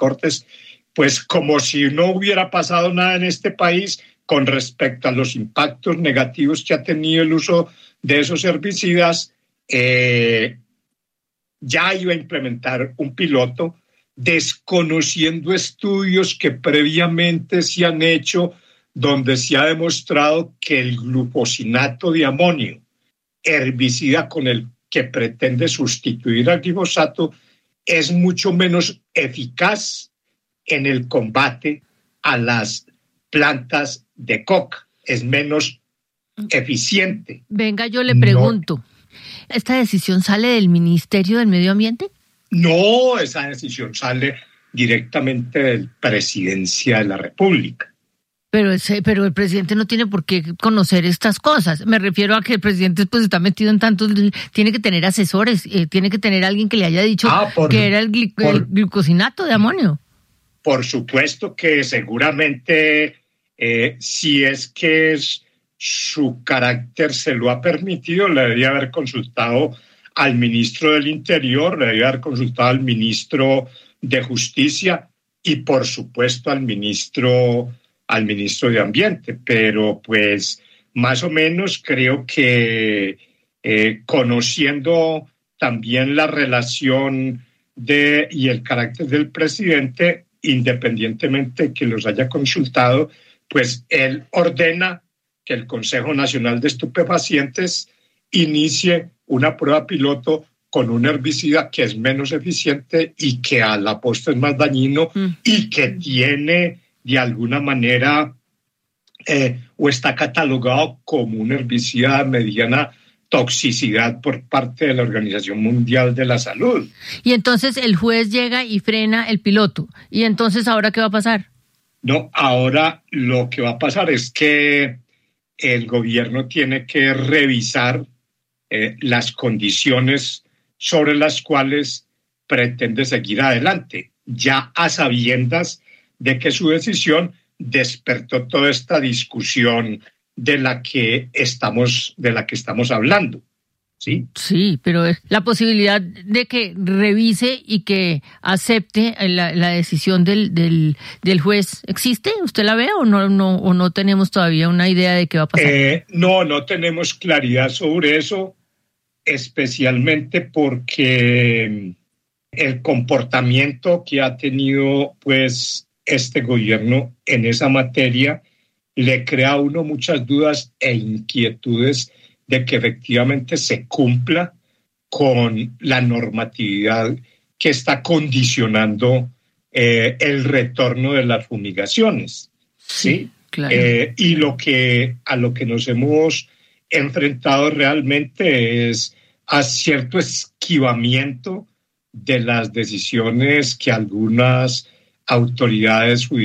Cortes, pues como si no hubiera pasado nada en este país con respecto a los impactos negativos que ha tenido el uso de esos herbicidas, ya iba a implementar un piloto desconociendo estudios que previamente se han hecho donde se ha demostrado que el glufosinato de amonio, herbicida con el que pretende sustituir al glifosato, es mucho menos eficaz en el combate a las plantas de coca, es menos eficiente. Venga, yo le pregunto, ¿esta decisión sale del Ministerio del Medio Ambiente? No, esa decisión sale directamente de la Presidencia de la República. Pero el presidente no tiene por qué conocer estas cosas. Me refiero a que el presidente pues está metido en tantos, tiene que tener asesores, tiene que tener alguien que le haya dicho que era el glucosinato de amonio. Por supuesto que seguramente si es que su carácter se lo ha permitido, le debería haber consultado al ministro del Interior, le debería haber consultado al ministro de Justicia y por supuesto al ministro de Ambiente, pero pues más o menos creo que conociendo también la relación y el carácter del presidente, independientemente que los haya consultado, pues él ordena que el Consejo Nacional de Estupefacientes inicie una prueba piloto con un herbicida que es menos eficiente y que a la postre es más dañino y que tiene de alguna manera o está catalogado como un herbicida de mediana toxicidad por parte de la Organización Mundial de la Salud. Y entonces el juez llega y frena el piloto. ¿Y entonces ahora qué va a pasar? No, ahora lo que va a pasar es que el gobierno tiene que revisar las condiciones sobre las cuales pretende seguir adelante, ya a sabiendas de que su decisión despertó toda esta discusión de la que estamos hablando. ¿Sí? Sí, pero la posibilidad de que revise y que acepte la decisión del juez, ¿existe? ¿Usted la ve o no tenemos todavía una idea de qué va a pasar? No tenemos claridad sobre eso, especialmente porque el comportamiento que ha tenido pues este gobierno en esa materia le crea a uno muchas dudas e inquietudes de que efectivamente se cumpla con la normatividad que está condicionando el retorno de las fumigaciones. ¿Sí? Claro. Y a lo que nos hemos enfrentado realmente es a cierto esquivamiento de las decisiones que algunas autoridades judiciales